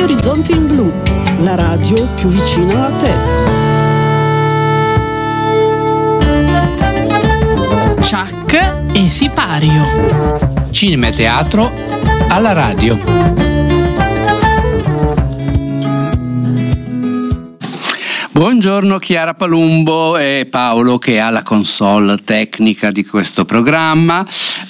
Radio Orizzonti in Blu, la radio più vicina a te. Ciak e Sipario. Cinema e teatro alla radio. Buongiorno Chiara Palumbo e Paolo che ha la console tecnica di questo programma.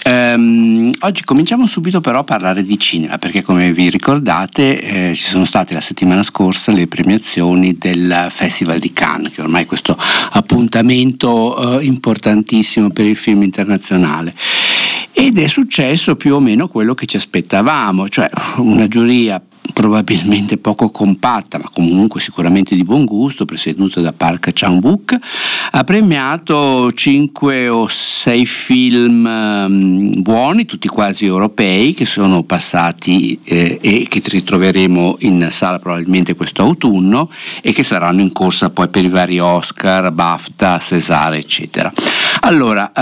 Oggi cominciamo subito però a parlare di cinema, perché come vi ricordate ci sono state la settimana scorsa le premiazioni del Festival di Cannes, che ormai è questo appuntamento importantissimo per il film internazionale. Ed è successo più o meno quello che ci aspettavamo, cioè una giuria probabilmente poco compatta, ma comunque sicuramente di buon gusto, presieduta da Park Chan-wook, ha premiato 5 o 6 film buoni, tutti quasi europei, che sono passati e che ritroveremo in sala probabilmente questo autunno e che saranno in corsa poi per i vari Oscar, BAFTA, César, eccetera. Allora,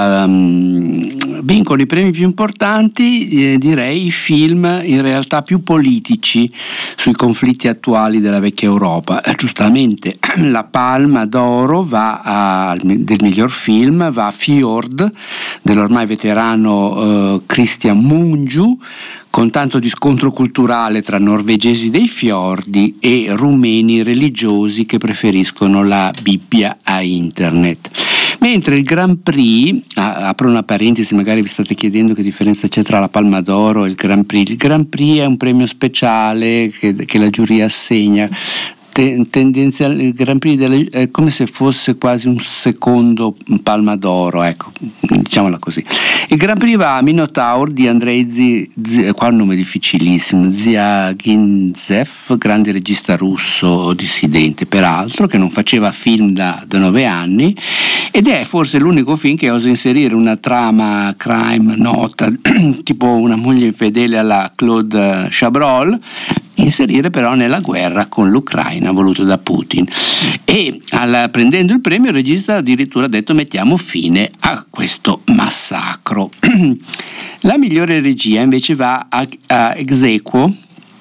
vincono i premi più importanti, direi i film in realtà più politici sui conflitti attuali della vecchia Europa. Giustamente la Palma d'Oro del miglior film va a Fjord dell'ormai veterano Christian Mungiu, con tanto di scontro culturale tra norvegesi dei fiordi e rumeni religiosi che preferiscono la Bibbia a internet. Mentre il Grand Prix, apro una parentesi, magari vi state chiedendo che differenza c'è tra la Palma d'Oro e il Grand Prix. Il Grand Prix è un premio speciale che la giuria assegna. Tendenzialmente il Grand Prix è come se fosse quasi un secondo Palma d'Oro, ecco, diciamola così. Il Grand Prix va a Minotaur di Andrei qua un nome difficilissimo, Zviagintsev, grande regista russo dissidente peraltro, che non faceva film da 9 anni, ed è forse l'unico film che osa inserire una trama crime nota, tipo Una moglie infedele alla Claude Chabrol, inserire però nella guerra con l'Ucraina voluto da Putin. E prendendo il premio il regista addirittura ha detto: mettiamo fine a questo massacro. La migliore regia invece va a ex aequo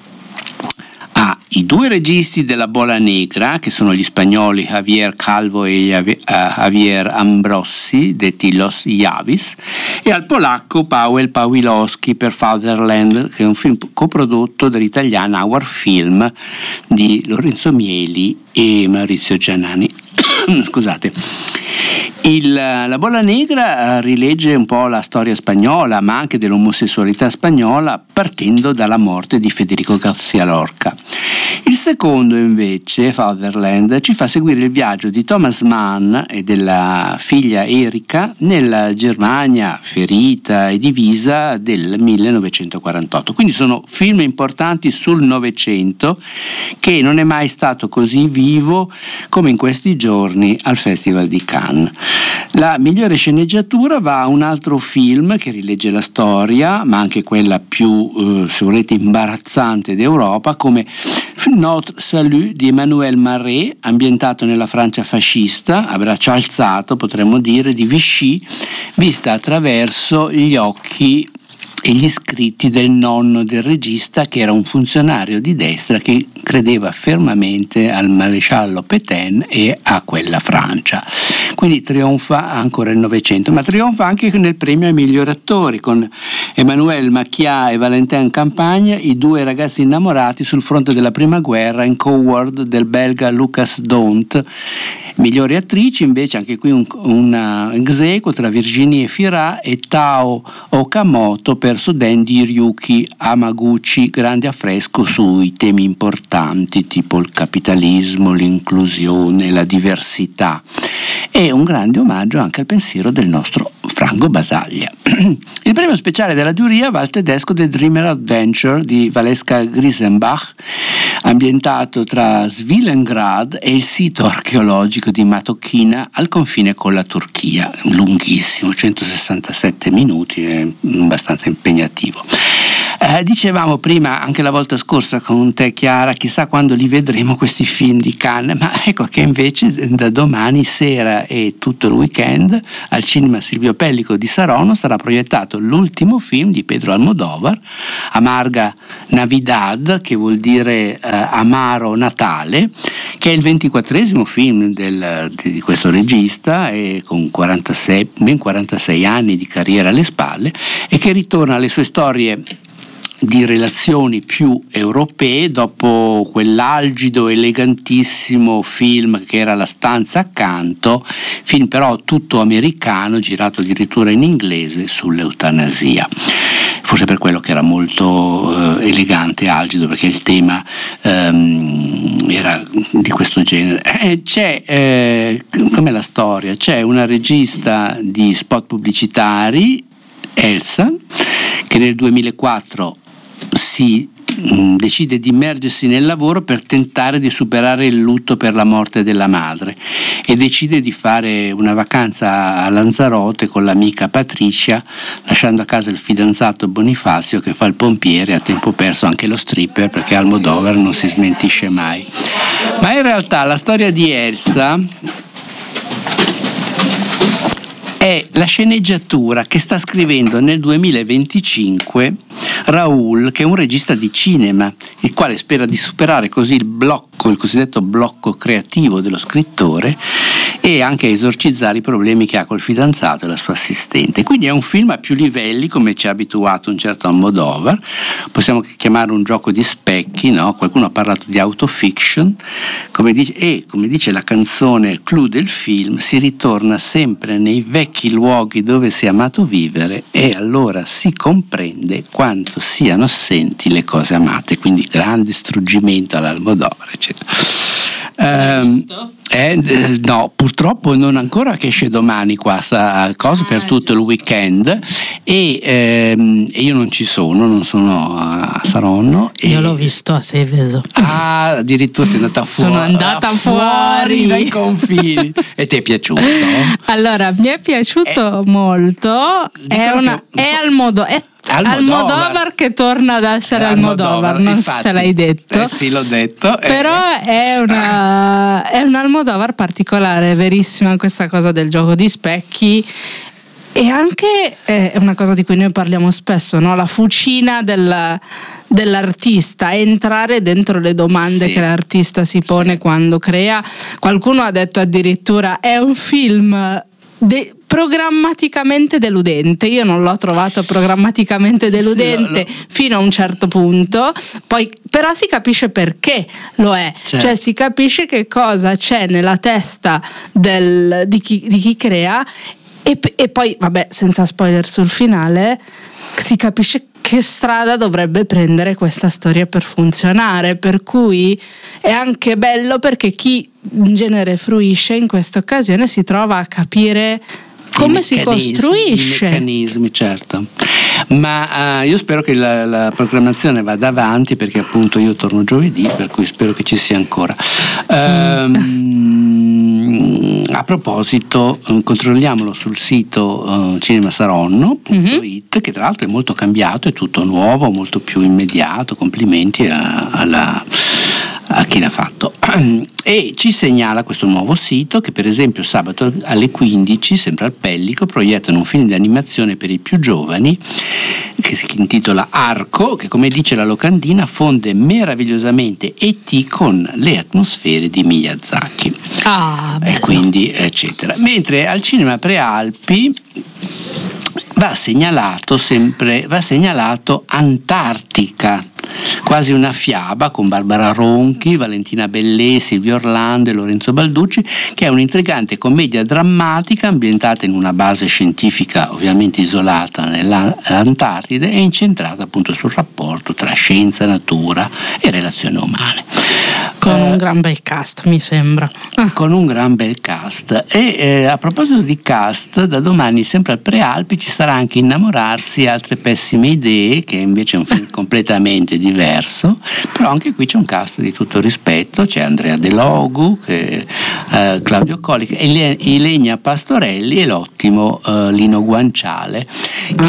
i 2 registi della Bola Negra, che sono gli spagnoli Javier Calvo e Javier Ambrossi, detti Los Llavis, e al polacco Paweł Pawłowski per Fatherland, che è un film coprodotto dall'italiana Our Film di Lorenzo Mieli e Maurizio Giannani. Scusate. La Bola Negra rilegge un po' la storia spagnola, ma anche dell'omosessualità spagnola, partendo dalla morte di Federico García Lorca. Il secondo invece, Fatherland, ci fa seguire il viaggio di Thomas Mann e della figlia Erika nella Germania ferita e divisa del 1948. Quindi sono film importanti sul Novecento, che non è mai stato così vivo come in questi giorni al Festival di Cannes. La migliore sceneggiatura va a un altro film che rilegge la storia, ma anche quella più, se volete, imbarazzante d'Europa, come Notre Salut di Emmanuel Marais, ambientato nella Francia fascista, a braccio alzato potremmo dire, di Vichy, vista attraverso gli occhi e gli scritti del nonno del regista, che era un funzionario di destra che credeva fermamente al maresciallo Pétain e a quella Francia. Quindi trionfa ancora il Novecento, ma trionfa anche nel premio ai migliori attori, con Emmanuel Macchia e Valentin Campagne, i 2 ragazzi innamorati sul fronte della prima guerra, in co-award del belga Lucas Daunt. Migliori attrici invece anche qui un ex aequo tra Virginie Fira e Tao Okamoto per Soden di Ryuki Hamaguchi, grande affresco sui temi importanti tipo il capitalismo, l'inclusione, la diversità, e un grande omaggio anche al pensiero del nostro Franco Basaglia. Il premio speciale della giuria va al tedesco The Dreamer Adventure di Valeska Grisenbach, ambientato tra Svilengrad e il sito archeologico di Matochina al confine con la Turchia, lunghissimo, 167 minuti, è abbastanza impegnativo. Dicevamo prima, anche la volta scorsa con te Chiara, chissà quando li vedremo questi film di Cannes, ma ecco che invece da domani sera e tutto il weekend al cinema Silvio Pellico di Saronno sarà proiettato l'ultimo film di Pedro Almodóvar, Amarga Navidad, che vuol dire amaro Natale, che è il 24esimo film di questo regista, e con ben 46 anni di carriera alle spalle, e che ritorna alle sue storie di relazioni più europee dopo quell'algido, elegantissimo film che era La stanza accanto, film però tutto americano, girato addirittura in inglese, sull'eutanasia. Forse per quello che era molto elegante e algido, perché il tema era di questo genere. Com'è la storia? C'è una regista di spot pubblicitari, Elsa, che nel 2004 si decide di immergersi nel lavoro per tentare di superare il lutto per la morte della madre, e decide di fare una vacanza a Lanzarote con l'amica Patricia, lasciando a casa il fidanzato Bonifacio che fa il pompiere, a tempo perso anche lo stripper, perché Almodovar non si smentisce mai. Ma in realtà la storia di Elsa è la sceneggiatura che sta scrivendo nel 2025 Raoul, che è un regista di cinema, il quale spera di superare così il cosiddetto blocco creativo dello scrittore, e anche esorcizzare i problemi che ha col fidanzato e la sua assistente. Quindi è un film a più livelli, come ci ha abituato un certo Almodovar. Possiamo chiamare un gioco di specchi, no? Qualcuno ha parlato di autofiction, come dice la canzone clou del film: si ritorna sempre nei vecchi luoghi dove si è amato vivere, e allora si comprende quanto siano assenti le cose amate. Quindi grande struggimento all'Almodovar, eccetera. No, purtroppo non ancora, che esce domani qua per tutto il weekend, e io non sono a Saronno. Io l'ho visto a Seveso. Addirittura sei andata fuori. Sono andata fuori dai confini. E ti è piaciuto? Allora, mi è piaciuto molto. È Almodovar che torna ad essere Almodovar, non so se l'hai detto. Sì, l'ho detto. Però è un Almodovar particolare, verissima questa cosa del gioco di specchi, e anche è una cosa di cui noi parliamo spesso, no? La fucina dell'artista, entrare dentro le domande che l'artista si pone quando crea. Qualcuno ha detto addirittura è un film programmaticamente deludente. Io non l'ho trovato programmaticamente deludente fino a un certo punto, poi però si capisce perché lo è, cioè si capisce che cosa c'è nella testa di chi crea, e poi vabbè, senza spoiler sul finale, si capisce che strada dovrebbe prendere questa storia per funzionare, per cui è anche bello perché chi in genere fruisce in questa occasione si trova a capire come si costruisce. I meccanismi, certo. Ma io spero che la programmazione vada avanti, perché appunto io torno giovedì, per cui spero che ci sia ancora. A proposito, controlliamolo sul sito cinemasaronno.it, che tra l'altro è molto cambiato, è tutto nuovo, molto più immediato. Complimenti a chi l'ha fatto. E ci segnala questo nuovo sito che, per esempio, sabato alle 15, sempre al Pellico, proiettano un film di animazione per i più giovani che si intitola Arco, che, come dice la locandina, fonde meravigliosamente E.T. con le atmosfere di Miyazaki. E quindi eccetera. Mentre al Cinema Prealpi va segnalato Antartica, quasi una fiaba, con Barbara Ronchi, Valentina Bellè, Silvio Orlando e Lorenzo Balducci, che è un'intrigante commedia drammatica ambientata in una base scientifica ovviamente isolata nell'Antartide e incentrata appunto sul rapporto tra scienza, natura e relazioni umane. Con un gran bel cast, mi sembra. Con un gran bel cast. E a proposito di cast, da domani sempre al Prealpi ci sarà anche Innamorarsi, altre pessime idee, che invece è un film completamente diverso, però anche qui c'è un cast di tutto rispetto. C'è Andrea De Logu, Claudio Colica, Ilenia Pastorelli e l'ottimo Lino Guanciale, che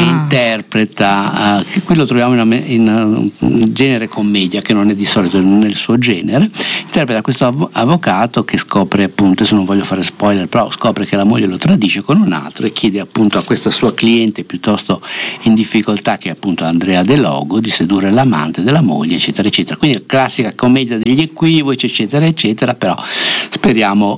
interpreta, qui lo troviamo in genere commedia, che non è di solito nel suo genere, interpreta questo avvocato che scopre appunto, adesso non voglio fare spoiler, però scopre che la moglie lo tradisce con un altro e chiede appunto a questa sua cliente piuttosto in difficoltà, che è appunto Andrea De Logo, di sedurre l'amante della moglie, eccetera eccetera. Quindi classica commedia degli equivoci, eccetera eccetera, però speriamo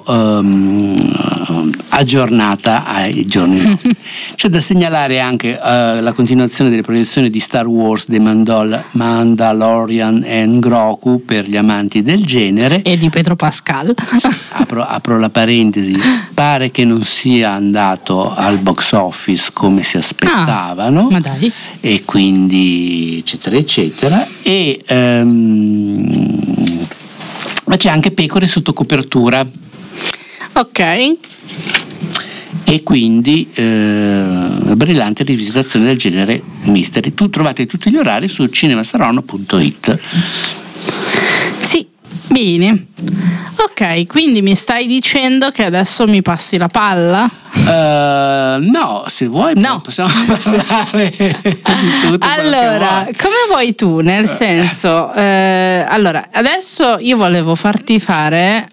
aggiornata ai giorni nostri. C'è da segnalare anche la continuazione delle proiezioni di Star Wars, The Mandalorian e Grogu per gli amanti del genere, e di Pedro Pascal. apro la parentesi, pare che non sia andato al box office come si aspettavano, ma dai. e quindi eccetera eccetera, e ma c'è anche Pecore sotto copertura, ok, e quindi brillante rivisitazione del genere mystery. Tu trovate tutti gli orari su cinemasaronno.it. Sì, bene. Ok, quindi mi stai dicendo che adesso mi passi la palla? No, se vuoi possiamo parlare di tutto. Allora, come vuoi tu, nel senso, allora, adesso io volevo farti fare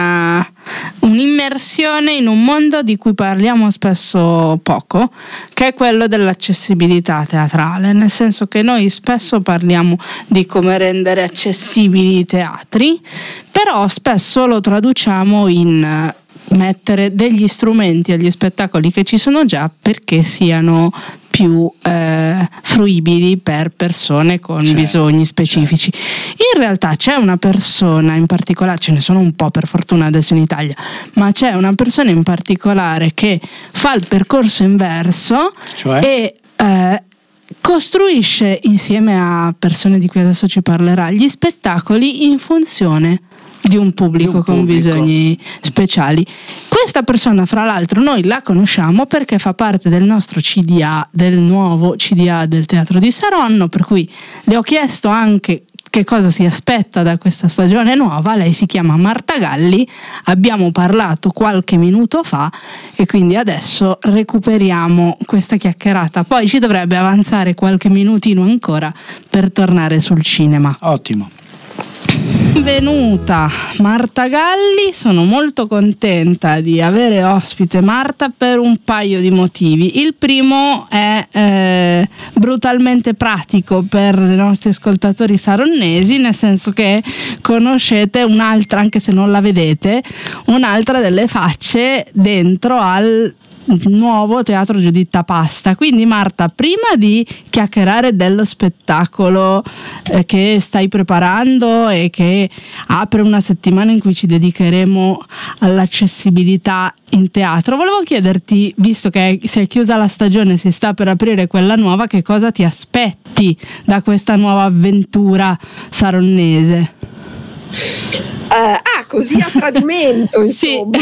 un'immersione in un mondo di cui parliamo spesso poco, che è quello dell'accessibilità teatrale, nel senso che noi spesso parliamo di come rendere accessibili i teatri, però spesso lo traduciamo in mettere degli strumenti agli spettacoli che ci sono già perché siano più fruibili per persone con bisogni specifici. In realtà c'è una persona in particolare, ce ne sono un po' per fortuna adesso in Italia, ma c'è una persona in particolare che fa il percorso inverso, e costruisce insieme a persone di cui adesso ci parlerà gli spettacoli in funzione di un pubblico con bisogni speciali. Questa persona, fra l'altro, noi la conosciamo perché fa parte del nostro CDA, del nuovo CDA del Teatro di Saronno, per cui le ho chiesto anche che cosa si aspetta da questa stagione nuova. Lei si chiama Marta Galli, abbiamo parlato qualche minuto fa e quindi adesso recuperiamo questa chiacchierata, poi ci dovrebbe avanzare qualche minutino ancora per tornare sul cinema. Ottimo. Benvenuta Marta Galli, sono molto contenta di avere ospite Marta per un paio di motivi. Il primo è brutalmente pratico per i nostri ascoltatori saronnesi, nel senso che conoscete un'altra, anche se non la vedete, un'altra delle facce dentro al nuovo Teatro Giuditta Pasta. Quindi Marta, prima di chiacchierare dello spettacolo che stai preparando e che apre una settimana in cui ci dedicheremo all'accessibilità in teatro, volevo chiederti, visto che si è chiusa la stagione, si sta per aprire quella nuova, che cosa ti aspetti da questa nuova avventura saronnese? Così a tradimento, insomma.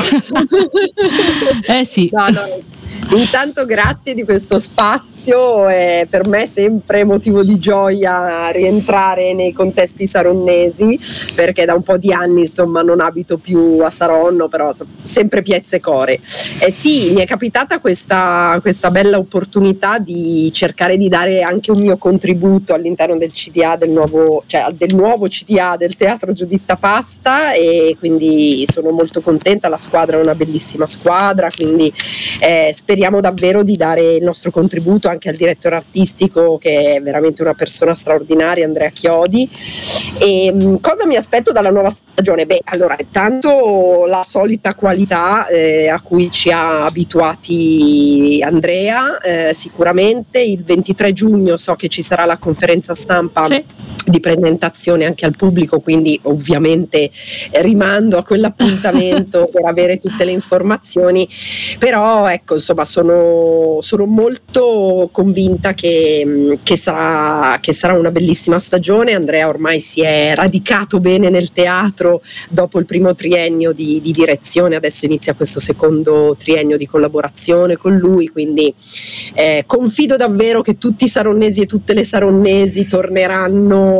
Sì. No. Intanto grazie di questo spazio, è per me sempre motivo di gioia rientrare nei contesti saronnesi, perché da un po' di anni insomma non abito più a Saronno, però sempre Piezze Core. Sì, mi è capitata questa bella opportunità di cercare di dare anche un mio contributo all'interno del CDA del nuovo CDA del Teatro Giuditta Pasta, e quindi sono molto contenta. La squadra è una bellissima squadra, quindi speriamo davvero di dare il nostro contributo, anche al direttore artistico che è veramente una persona straordinaria, Andrea Chiodi. E cosa mi aspetto dalla nuova stagione? Allora, intanto la solita qualità a cui ci ha abituati Andrea, sicuramente. Il 23 giugno so che ci sarà la conferenza stampa di presentazione anche al pubblico, quindi ovviamente rimando a quell'appuntamento per avere tutte le informazioni, però ecco, insomma, sono molto convinta che sarà una bellissima stagione. Andrea ormai si è radicato bene nel teatro dopo il primo triennio di direzione, adesso inizia questo secondo triennio di collaborazione con lui, quindi confido davvero che tutti i saronnesi e tutte le saronnesi torneranno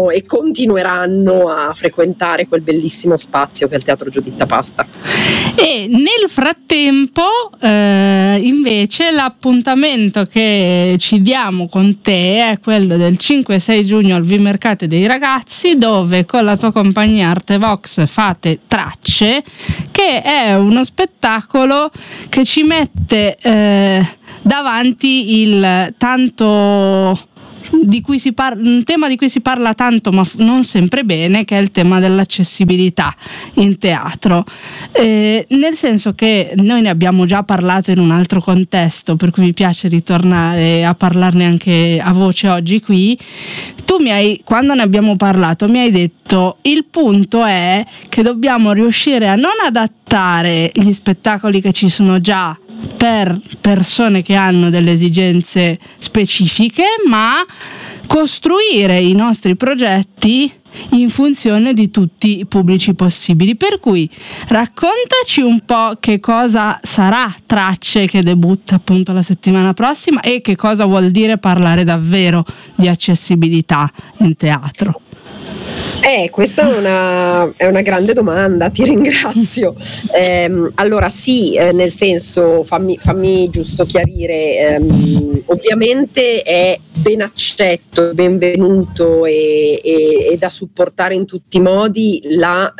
possono e continueranno a frequentare quel bellissimo spazio che è il Teatro Giuditta Pasta. E nel frattempo invece l'appuntamento che ci diamo con te è quello del 5-6 giugno al Vimercate dei Ragazzi, dove con la tua compagnia Artevox fate Tracce, che è uno spettacolo che ci mette davanti il tanto di cui si un tema di cui si parla tanto ma non sempre bene, che è il tema dell'accessibilità in teatro, nel senso che noi ne abbiamo già parlato in un altro contesto, per cui mi piace ritornare a parlarne anche a voce oggi qui. Tu quando ne abbiamo parlato mi hai detto: il punto è che dobbiamo riuscire a non adattare gli spettacoli che ci sono già per persone che hanno delle esigenze specifiche, ma costruire i nostri progetti in funzione di tutti i pubblici possibili. Per cui raccontaci un po' che cosa sarà Tracce, che debutta appunto la settimana prossima, e che cosa vuol dire parlare davvero di accessibilità in teatro. Questa è una grande domanda, ti ringrazio. Allora sì, nel senso, fammi giusto chiarire, ovviamente è ben accetto, benvenuto e da supportare in tutti i modi la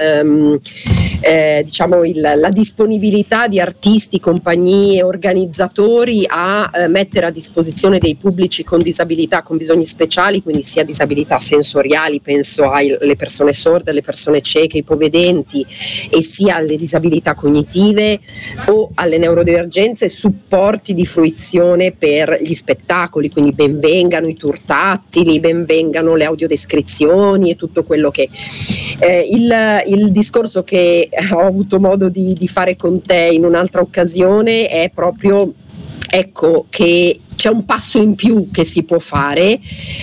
disponibilità di artisti, compagnie, organizzatori a mettere a disposizione dei pubblici con disabilità, con bisogni speciali, quindi sia disabilità sensoriali, penso alle persone sorde, alle persone cieche, ipovedenti, e sia alle disabilità cognitive o alle neurodivergenze, supporti di fruizione per gli spettacoli, quindi benvengano i tour tattili, benvengano le audiodescrizioni e tutto quello che il discorso che ho avuto modo di fare con te in un'altra occasione è proprio, ecco, che c'è un passo in più che si può fare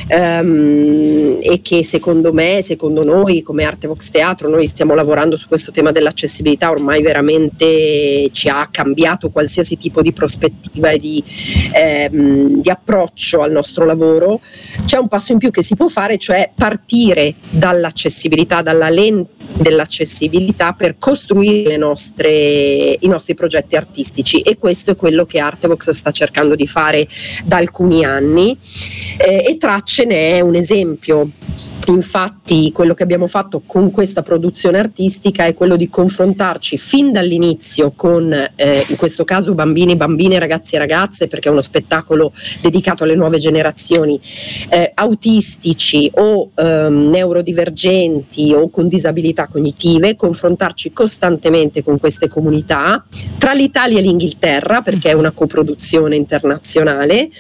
e che secondo noi come Artevox Teatro, noi stiamo lavorando su questo tema dell'accessibilità, ormai veramente ci ha cambiato qualsiasi tipo di prospettiva e di approccio al nostro lavoro. C'è un passo in più che si può fare, cioè partire dall'accessibilità, dalla lente dell'accessibilità, per costruire i nostri progetti artistici, e questo è quello che Artevox sta cercando di fare da alcuni anni, e Tracce ne è un esempio. Infatti quello che abbiamo fatto con questa produzione artistica è quello di confrontarci fin dall'inizio con in questo caso bambini, bambine, ragazzi e ragazze, perché è uno spettacolo dedicato alle nuove generazioni, autistici o neurodivergenti o con disabilità cognitive, confrontarci costantemente con queste comunità tra l'Italia e l'Inghilterra, perché è una coproduzione internazionale,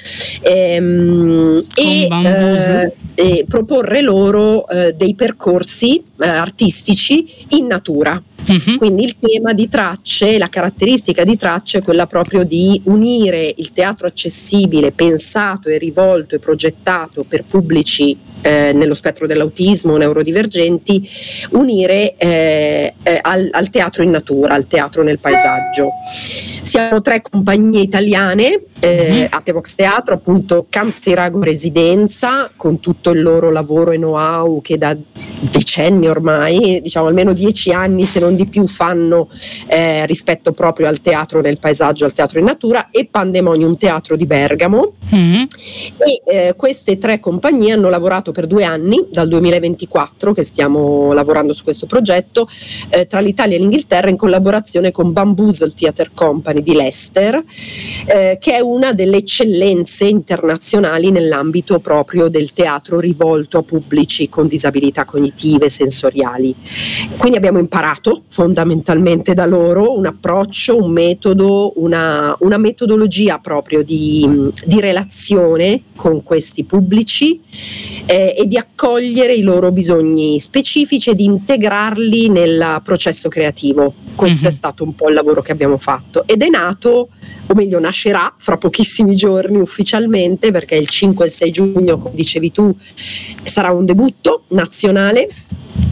e proporre loro dei percorsi artistici in natura. Quindi il tema di Tracce, la caratteristica di Tracce è quella proprio di unire il teatro accessibile, pensato e rivolto e progettato per pubblici nello spettro dell'autismo, neurodivergenti, unire al teatro in natura, al teatro nel paesaggio. Siamo 3 compagnie italiane, Artevox Teatro, appunto Campsirago Residenza, con tutto il loro lavoro e know-how che da decenni ormai, diciamo almeno 10 anni se non di più, fanno rispetto proprio al teatro nel paesaggio, al teatro in natura, e Pandemonium Teatro di Bergamo. E queste 3 compagnie hanno lavorato per 2 anni, dal 2024 che stiamo lavorando su questo progetto, tra l'Italia e l'Inghilterra, in collaborazione con Bamboozle Theatre Company di Leicester, che è una delle eccellenze internazionali nell'ambito proprio del teatro rivolto a pubblici con disabilità cognitive e sensoriali. Quindi abbiamo imparato fondamentalmente da loro un approccio, un metodo, una metodologia proprio di relazione con questi pubblici, e di accogliere i loro bisogni specifici e di integrarli nel processo creativo. Questo è stato un po' il lavoro che abbiamo fatto, ed è nato, o meglio nascerà fra pochissimi giorni ufficialmente, perché il 5 e il 6 giugno, come dicevi tu, sarà un debutto nazionale.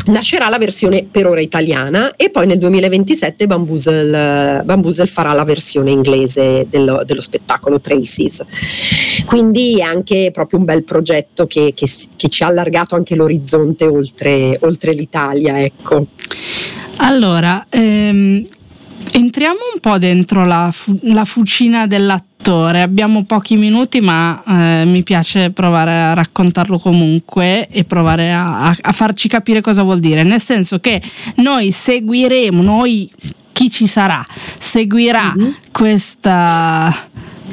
nascerà la versione per ora italiana e poi nel 2027 Bamboozle farà la versione inglese dello spettacolo Traces. Quindi è anche proprio un bel progetto che ci ha allargato anche l'orizzonte oltre l'Italia, ecco. Allora, entriamo un po' dentro la fucina dell'attore. Abbiamo pochi minuti, ma mi piace provare a raccontarlo comunque e provare a farci capire cosa vuol dire. Nel senso che noi chi ci sarà, seguirà questa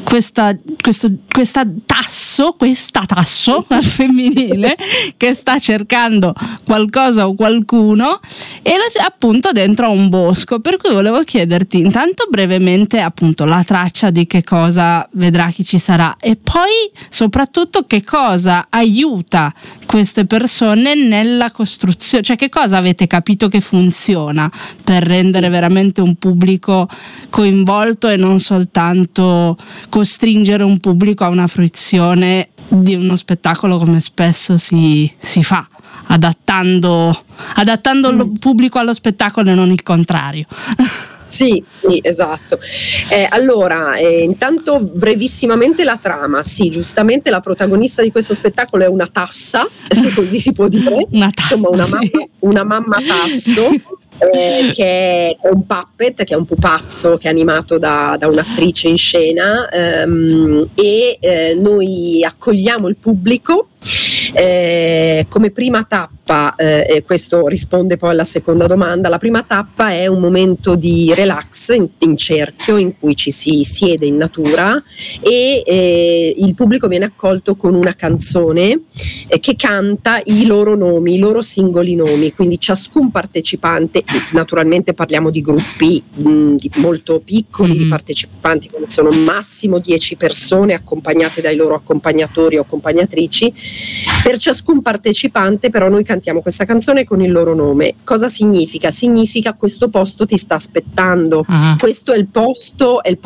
tasso al femminile che sta cercando qualcosa o qualcuno, e appunto dentro a un bosco. Per cui volevo chiederti intanto brevemente appunto la traccia di che cosa vedrà chi ci sarà, e poi soprattutto che cosa aiuta queste persone nella costruzione, cioè che cosa avete capito che funziona per rendere veramente un pubblico coinvolto e non soltanto costringere un pubblico a una fruizione di uno spettacolo come spesso si fa, adattando il pubblico allo spettacolo e non il contrario. Sì, esatto. Allora, intanto brevissimamente la trama. Sì, giustamente la protagonista di questo spettacolo è una tassa, se così si può dire. Una tassa, insomma, una mamma tasso. Che è un puppet, che è un pupazzo che è animato da un'attrice in scena, e noi accogliamo il pubblico come prima tappa, e questo risponde poi alla seconda domanda. La prima tappa è un momento di relax in cerchio in cui ci si siede in natura e il pubblico viene accolto con una canzone che canta i loro nomi, i loro singoli nomi, quindi ciascun partecipante, naturalmente parliamo di gruppi molto piccoli di partecipanti, quindi sono massimo 10 persone accompagnate dai loro accompagnatori o accompagnatrici. Per ciascun partecipante però noi cantiamo questa canzone con il loro nome. Cosa significa? Significa questo posto ti sta aspettando, questo è il posto, è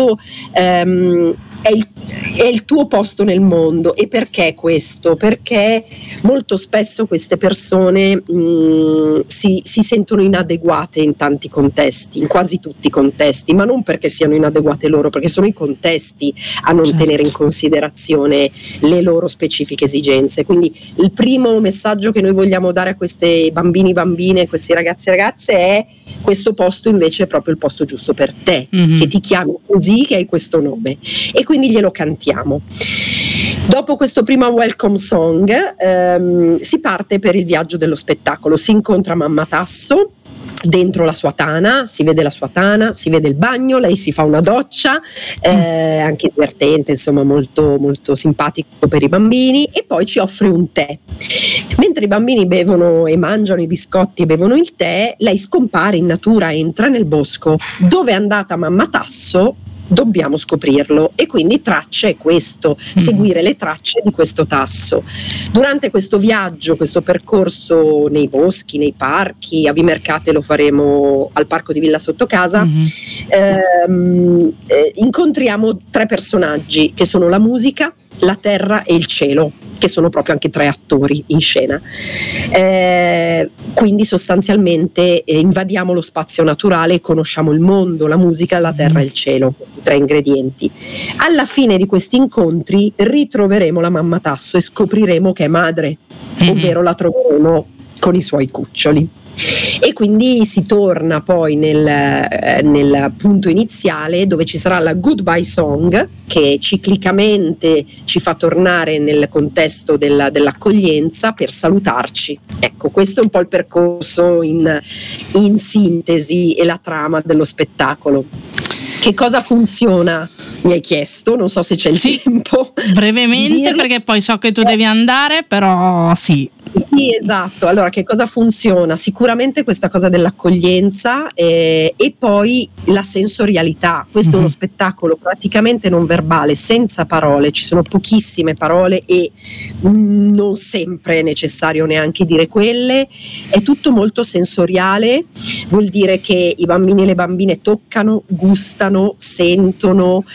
il tuo posto nel mondo. E perché questo? Perché molto spesso queste persone si sentono inadeguate in tanti contesti, in quasi tutti i contesti, ma non perché siano inadeguate loro, perché sono i contesti a non tenere in considerazione le loro specifiche esigenze. Quindi il primo messaggio che noi vogliamo dare a questi bambini, bambine, questi ragazzi e ragazze è: questo posto invece è proprio il posto giusto per te, che ti chiami così, che hai questo nome, e quindi glielo cantiamo. Dopo questo primo welcome song si parte per il viaggio dello spettacolo. Si incontra Mamma Tasso dentro la sua tana, si vede la sua tana, si vede il bagno, lei si fa una doccia, anche divertente, insomma molto, molto simpatico per i bambini, e poi ci offre un tè. Mentre i bambini bevono e mangiano i biscotti e bevono il tè, lei scompare in natura, entra nel bosco. Dove è andata Mamma Tasso? Dobbiamo scoprirlo, e quindi tracce è questo, seguire le tracce di questo tasso. Durante questo viaggio, questo percorso nei boschi, nei parchi, a Vimercate lo faremo al parco di Villa Sottocasa, incontriamo 3 personaggi che sono la musica, la terra e il cielo, che sono proprio anche 3 attori in scena. Quindi sostanzialmente invadiamo lo spazio naturale e conosciamo il mondo, la musica, la terra e il cielo, questi 3 ingredienti. Alla fine di questi incontri ritroveremo la Mamma Tasso e scopriremo che è madre, ovvero la troveremo con i suoi cuccioli. E quindi si torna poi nel punto iniziale, dove ci sarà la Goodbye Song, che ciclicamente ci fa tornare nel contesto dell'accoglienza per salutarci. Ecco, questo è un po' il percorso in sintesi e la trama dello spettacolo. Che cosa funziona? Mi hai chiesto, non so se c'è il tempo. Brevemente, perché poi so che tu devi andare, però sì. Sì, esatto. Allora, che cosa funziona? Sicuramente questa cosa dell'accoglienza e poi la sensorialità. Questo è uno spettacolo praticamente non verbale, senza parole, ci sono pochissime parole e non sempre è necessario neanche dire quelle. È tutto molto sensoriale, vuol dire che i bambini e le bambine toccano, gustano, sentono,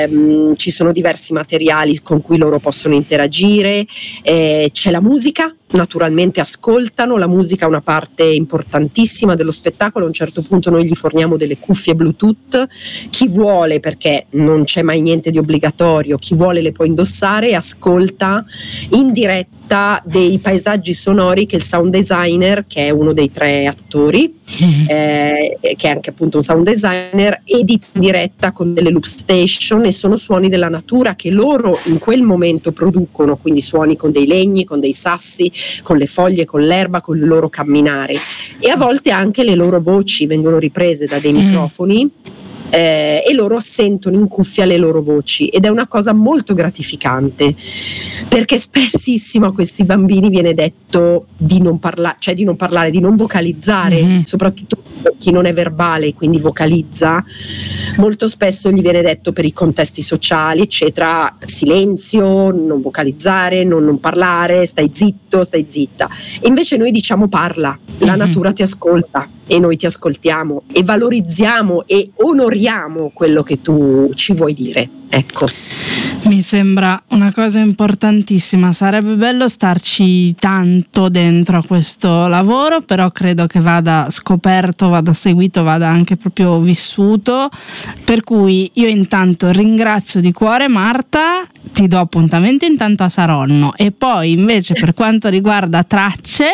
ci sono diversi materiali con cui loro possono interagire, c'è la musica naturalmente ascoltano, la musica è una parte importantissima dello spettacolo. A un certo punto noi gli forniamo delle cuffie Bluetooth, chi vuole, perché non c'è mai niente di obbligatorio, chi vuole le può indossare e ascolta in diretta dei paesaggi sonori che il sound designer, che è uno dei 3 attori, che è anche appunto un sound designer, edita in diretta con delle loop station, e sono suoni della natura che loro in quel momento producono, quindi suoni con dei legni, con dei sassi, con le foglie, con l'erba, con il loro camminare, e a volte anche le loro voci vengono riprese da dei microfoni. E loro sentono in cuffia le loro voci, ed è una cosa molto gratificante, perché spessissimo a questi bambini viene detto di non parlare, cioè di non parlare, di non vocalizzare, soprattutto chi non è verbale, quindi vocalizza. Molto spesso gli viene detto, per i contesti sociali eccetera, silenzio, non vocalizzare, non parlare, stai zitto, stai zitta. E invece noi diciamo parla, la natura ti ascolta e noi ti ascoltiamo, e valorizziamo e onoriamo quello che tu ci vuoi dire. Ecco. Mi sembra una cosa importantissima, sarebbe bello starci tanto dentro a questo lavoro, però credo che vada scoperto, vada seguito, vada anche proprio vissuto, per cui io intanto ringrazio di cuore Marta, ti do appuntamento intanto a Saronno, e poi invece per quanto riguarda Tracce,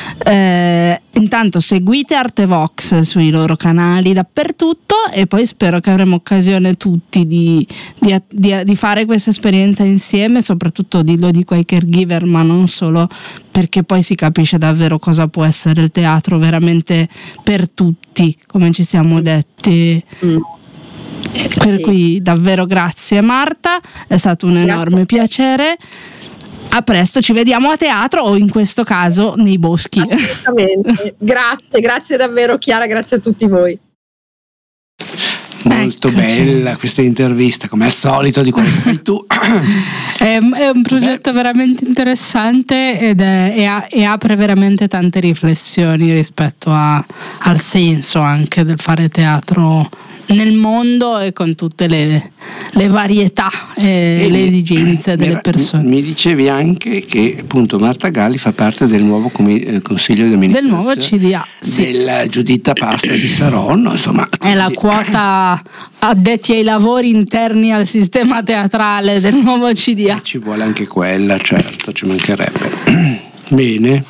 intanto seguite Artevox sui loro canali dappertutto, e poi spero che avremo occasione tutti di fare questa esperienza insieme, soprattutto lo dico ai caregiver, ma non solo, perché poi si capisce davvero cosa può essere il teatro veramente per tutti, come ci siamo detti. Per cui davvero grazie Marta, è stato un enorme piacere. A presto, ci vediamo a teatro o in questo caso nei boschi. Assolutamente. Grazie davvero Chiara, grazie a tutti voi. Molto bella questa intervista, come al solito, di quello che fai tu. È un progetto veramente interessante e apre veramente tante riflessioni rispetto al senso anche del fare teatro nel mondo e con tutte le varietà e le esigenze delle persone. Mi dicevi anche che appunto Marta Galli fa parte del nuovo consiglio di amministrazione del nuovo CDA, sì, della Giuditta Pasta di Saronno, insomma è la quota addetti ai lavori interni al sistema teatrale del nuovo CDA. Ci vuole anche quella, certo, ci mancherebbe. Bene,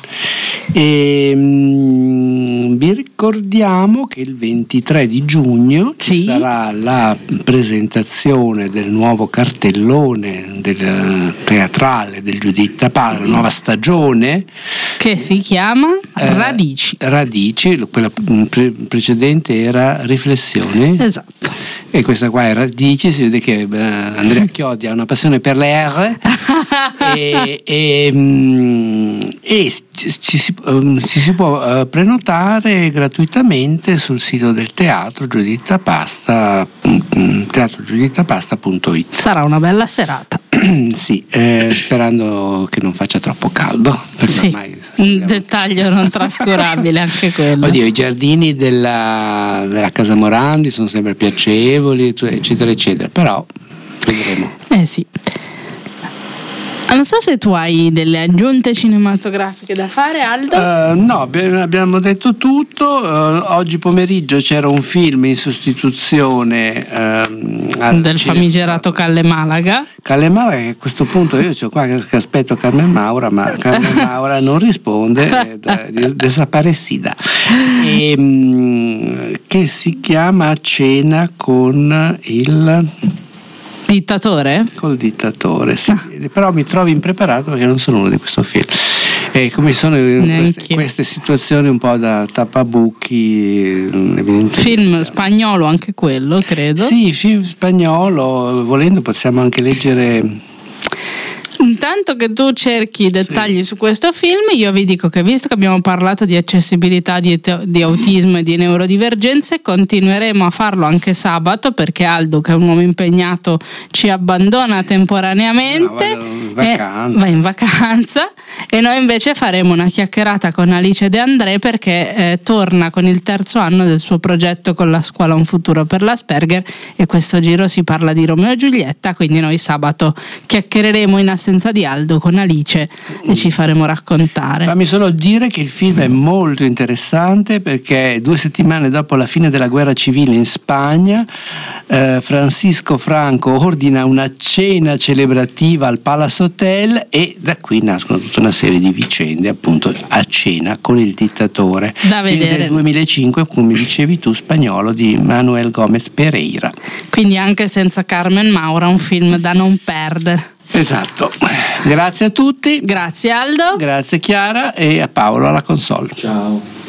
vi ricordiamo che il 23 di giugno ci sarà la presentazione del nuovo cartellone del teatrale del Giuditta Pasta, la nuova stagione che si chiama Radici. Quella precedente era Riflessioni. Esatto. E questa qua è Radici, si vede che Andrea Chiodi ha una passione per le R e ci si può prenotare gratuitamente sul sito del teatro teatrogiudittapasta.it. Sarà una bella serata. Sì, sperando che non faccia troppo caldo, perché sì, ormai un dettaglio non trascurabile anche quello. Oddio, i giardini della Casa Morandi sono sempre piacevoli, eccetera eccetera, però vedremo. Sì. Non so se tu hai delle aggiunte cinematografiche da fare, Aldo? No, abbiamo detto tutto. Oggi pomeriggio c'era un film in sostituzione del famigerato Calle Malaga. Calle Malaga, che a questo punto io c'ho qua che aspetto Carmen Maura, ma Carmen Maura non risponde, desaparecida. Che si chiama Cena con il dittatore? Col dittatore, sì. Però mi trovi impreparato perché non sono uno di questo film. E come sono queste situazioni un po' da tappabuchi, evidentemente. Film spagnolo anche quello, credo. Sì, film spagnolo, volendo possiamo anche leggere. Intanto che tu cerchi dettagli su questo film, io vi dico che, visto che abbiamo parlato di accessibilità, di autismo e di neurodivergenze, continueremo a farlo anche sabato, perché Aldo, che è un uomo impegnato, ci abbandona temporaneamente. Va in vacanza, e noi invece faremo una chiacchierata con Alice De André, perché torna con il 3° anno del suo progetto con la scuola Un futuro per l'Asperger, e questo giro si parla di Romeo e Giulietta, quindi noi sabato chiacchiereremo in nell'assenza di Aldo con Alice e ci faremo raccontare. Fammi solo dire che il film è molto interessante perché 2 settimane dopo la fine della guerra civile in Spagna, Francisco Franco ordina una cena celebrativa al Palace Hotel e da qui nascono tutta una serie di vicende, appunto a cena con il dittatore. Da vedere. Del 2005, come dicevi tu, spagnolo, di Manuel Gómez Pereira. Quindi anche senza Carmen Maura un film da non perdere. Esatto. Grazie a tutti. Grazie Aldo. Grazie Chiara e a Paolo alla console. Ciao.